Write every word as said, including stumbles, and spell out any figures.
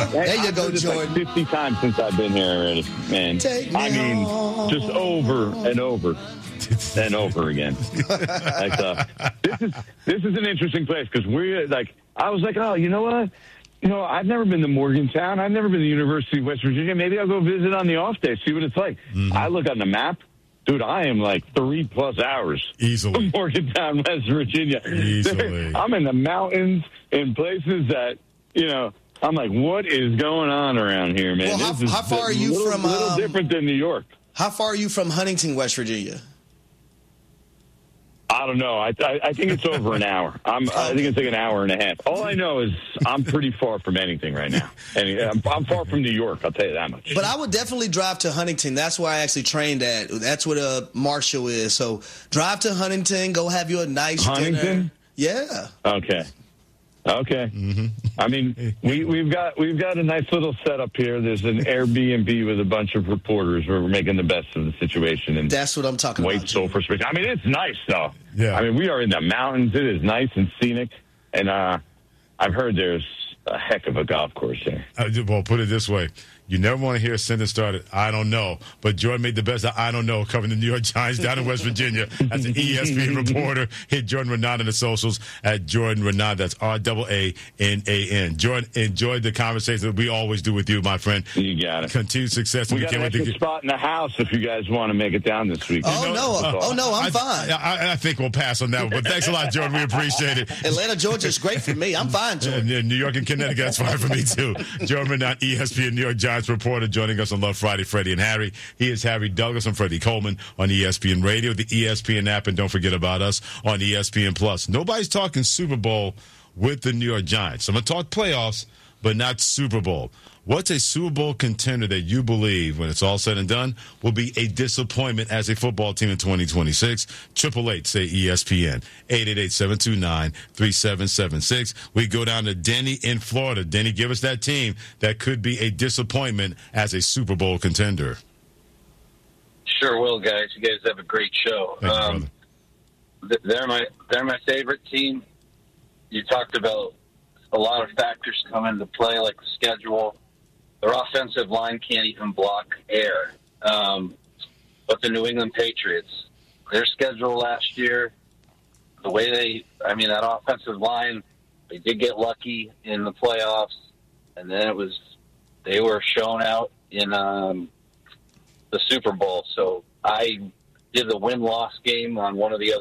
There you I've go, heard this Jordan. like fifty times since I've been here already, man. Take me I mean, home. just over and over and over again. Like, uh, this is this is an interesting place because we're like, I was like, oh, you know what? You know, I've never been to Morgantown. I've never been to the University of West Virginia. Maybe I'll go visit on the off day, see what it's like. Mm-hmm. I look on the map. Dude, I am like three plus hours Easily. from Morgantown, West Virginia. Easily. I'm in the mountains in places that, you know, I'm like, what is going on around here, man? Well, how- this is how far are a you little, from, little um, different than New York. How far are you from Huntington, West Virginia? I don't know. I, I I think it's over an hour. I'm I think it's like an hour and a half. All I know is I'm pretty far from anything right now. And I'm, I'm far from New York. I'll tell you that much. But I would definitely drive to Huntington. That's where I actually trained at. That's where uh, Marshall is. So drive to Huntington. Go have you a nice Huntington? dinner. Yeah. Okay. Okay. Mm-hmm. I mean, we, we've got we've got a nice little setup here. There's an Airbnb with a bunch of reporters where we're making the best of the situation and That's what I'm talking wait about. so for space. I mean, it's nice though. Yeah. I mean, we are in the mountains. It is nice and scenic, and uh, I've heard there's a heck of a golf course there. Uh, well, put it this way. You never want to hear a sentence started, I don't know. But Jordan made the best of I don't know, covering the New York Giants down in West Virginia as an E S P N reporter. Hit Jordan Renan on the socials at Jordan Renan. That's R A A N A N. Jordan, enjoyed the conversation that we always do with you, my friend. You got it. Continued success. We got an extra to spot in the house if you guys want to make it down this week. Oh, no. Oh, no, I'm I, fine. I, I think we'll pass on that one. But thanks a lot, Jordan. We appreciate it. Atlanta, Georgia is great for me. I'm fine, Jordan. Yeah, New York and Connecticut, that's fine for me, too. Jordan Renan, E S P N New York Giants reporter, joining us on Love Friday, Freddie and Harry. He is Harry Douglas. I'm Freddie Coleman on E S P N Radio, the E S P N app, and don't forget about us on E S P N Plus. Nobody's talking Super Bowl with the New York Giants. I'm going to talk playoffs, but not Super Bowl. What's a Super Bowl contender that you believe, when it's all said and done, will be a disappointment as a football team in twenty twenty-six? Triple eight, say E S P N. eight eight eight, seven two nine, three seven seven six. We go down to Denny in Florida. Denny, give us that team that could be a disappointment as a Super Bowl contender. Sure will, guys. You guys have a great show. Thank you, Um, th- they're my they're my favorite team. You talked about a lot of factors come into play, like the schedule. Their offensive line can't even block air. Um, but the New England Patriots, their schedule last year, the way they, I mean, that offensive line, they did get lucky in the playoffs, and then it was, they were shown out in um, the Super Bowl. So I did the win-loss game on one of the other